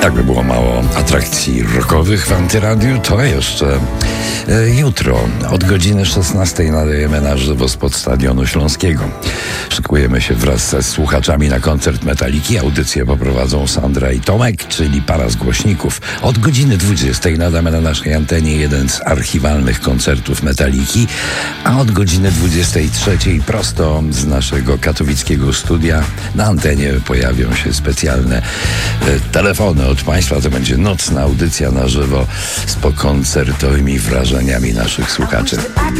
Tak by było mało atrakcji rockowych w Antyradiu, to jeszcze jutro od godziny 16 nadajemy na żywo spod Stadionu Śląskiego. Szykujemy się wraz ze słuchaczami na koncert Metaliki. Audycję poprowadzą Sandra i Tomek, czyli para z głośników. Od godziny 20 nadamy na naszej antenie jeden z archiwalnych koncertów Metaliki, a od godziny 23 prosto z naszego katowickiego studia na antenie pojawią się specjalne telefony od Państwa. To będzie nocna audycja na żywo z pokoncertowymi wrażeniami naszych słuchaczy.